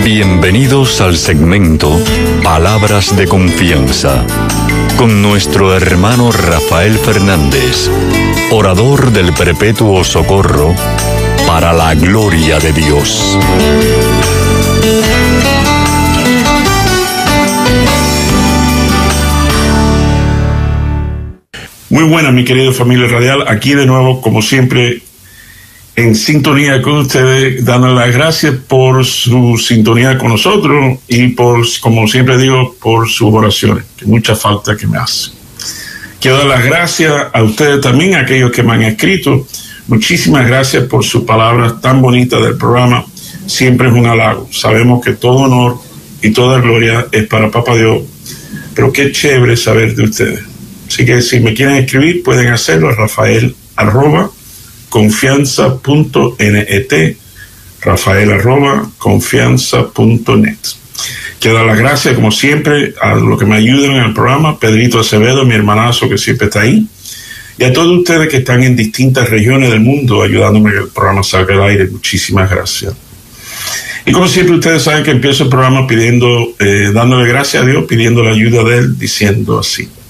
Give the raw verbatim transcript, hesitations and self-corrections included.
Bienvenidos al segmento Palabras de Confianza, con nuestro hermano Rafael Fernández, orador del Perpetuo Socorro, para la gloria de Dios. Muy buenas, mi querida familia radial, aquí de nuevo, como siempre, en sintonía con ustedes, dando las gracias por su sintonía con nosotros y por, como siempre digo, por sus oraciones, que mucha falta que me hace. Quiero dar las gracias a ustedes también, a aquellos que me han escrito. Muchísimas gracias por sus palabras tan bonitas del programa. Siempre es un halago. Sabemos que todo honor y toda gloria es para Papá Dios, pero qué chévere saber de ustedes. Así que si me quieren escribir, pueden hacerlo a Rafael arroba confianza punto net, Rafael arroba confianza punto net. Quiero dar las gracias, como siempre, a los que me ayudan en el programa, Pedrito Acevedo, mi hermanazo que siempre está ahí, y a todos ustedes que están en distintas regiones del mundo ayudándome a que el programa salga al aire. Muchísimas gracias. Y como siempre, ustedes saben que empiezo el programa pidiendo, eh, dándole gracias a Dios, pidiendo la ayuda de Él, diciendo así: